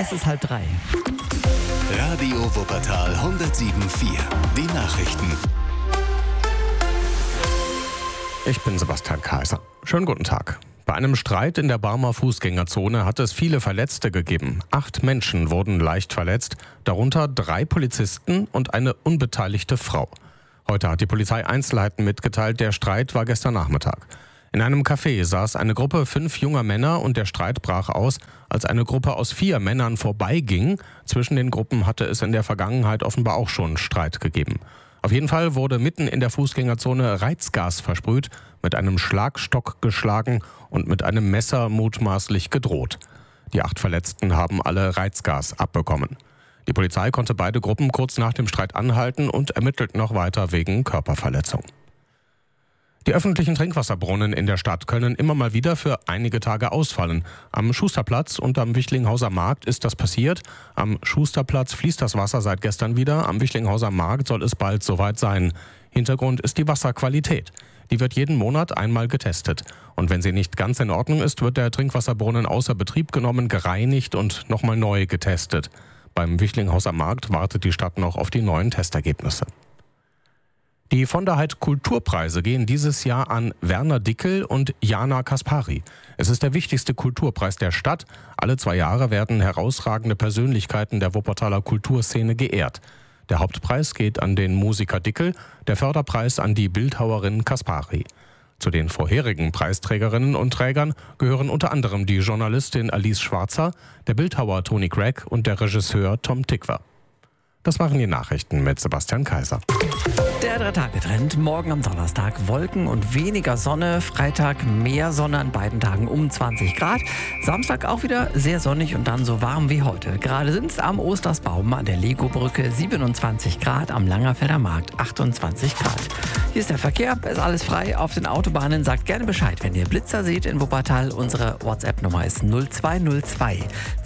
Es ist 2:30. Radio Wuppertal 107.4. Die Nachrichten. Ich bin Sebastian Kaiser. Schönen guten Tag. Bei einem Streit in der Barmer Fußgängerzone hat es viele Verletzte gegeben. 8 Menschen wurden leicht verletzt, darunter 3 Polizisten und eine unbeteiligte Frau. Heute hat die Polizei Einzelheiten mitgeteilt, der Streit war gestern Nachmittag. In einem Café saß eine Gruppe 5 junger Männer und der Streit brach aus, als eine Gruppe aus 4 Männern vorbeiging. Zwischen den Gruppen hatte es in der Vergangenheit offenbar auch schon Streit gegeben. Auf jeden Fall wurde mitten in der Fußgängerzone Reizgas versprüht, mit einem Schlagstock geschlagen und mit einem Messer mutmaßlich gedroht. Die 8 Verletzten haben alle Reizgas abbekommen. Die Polizei konnte beide Gruppen kurz nach dem Streit anhalten und ermittelt noch weiter wegen Körperverletzung. Die öffentlichen Trinkwasserbrunnen in der Stadt können immer mal wieder für einige Tage ausfallen. Am Schusterplatz und am Wichlinghauser Markt ist das passiert. Am Schusterplatz fließt das Wasser seit gestern wieder. Am Wichlinghauser Markt soll es bald soweit sein. Hintergrund ist die Wasserqualität. Die wird jeden Monat einmal getestet. Und wenn sie nicht ganz in Ordnung ist, wird der Trinkwasserbrunnen außer Betrieb genommen, gereinigt und nochmal neu getestet. Beim Wichlinghauser Markt wartet die Stadt noch auf die neuen Testergebnisse. Die von der Heid Kulturpreise gehen dieses Jahr an Werner Dickel und Jana Kaspari. Es ist der wichtigste Kulturpreis der Stadt. Alle 2 Jahre werden herausragende Persönlichkeiten der Wuppertaler Kulturszene geehrt. Der Hauptpreis geht an den Musiker Dickel, der Förderpreis an die Bildhauerin Kaspari. Zu den vorherigen Preisträgerinnen und Trägern gehören unter anderem die Journalistin Alice Schwarzer, der Bildhauer Toni Gregg und der Regisseur Tom Tykwer. Das waren die Nachrichten mit Sebastian Kaiser. Der 3-Tage-Trend. Morgen am Donnerstag Wolken und weniger Sonne. Freitag mehr Sonne, an beiden Tagen um 20 Grad. Samstag auch wieder sehr sonnig und dann so warm wie heute. Gerade sind es am Ostersbaum an der Lego-Brücke 27 Grad, am Langerfelder Markt 28 Grad. Hier ist der Verkehr, ist alles frei auf den Autobahnen. Sagt gerne Bescheid, wenn ihr Blitzer seht in Wuppertal. Unsere WhatsApp-Nummer ist 0202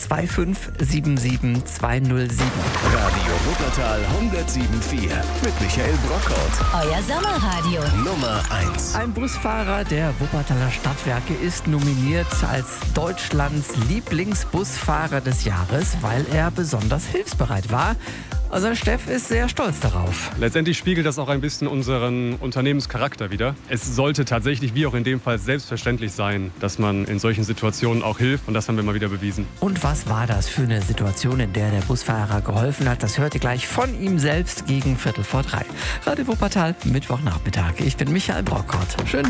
2577 207. Radio Wuppertal 107.4. Mit Michael Brockhaut. Euer Sommerradio. Nummer 1. Ein Busfahrer der Wuppertaler Stadtwerke ist nominiert als Deutschlands Lieblingsbusfahrer des Jahres, weil er besonders hilfsbereit war. Also Steff ist sehr stolz darauf. Letztendlich spiegelt das auch ein bisschen unseren Unternehmenscharakter wider. Es sollte tatsächlich, wie auch in dem Fall, selbstverständlich sein, dass man in solchen Situationen auch hilft. Und das haben wir mal wieder bewiesen. Und was war das für eine Situation, in der der Busfahrer geholfen hat? Das hört ihr gleich von ihm selbst gegen 2:45. Radio Wuppertal, Mittwochnachmittag. Ich bin Michael Brockhaut. Schön.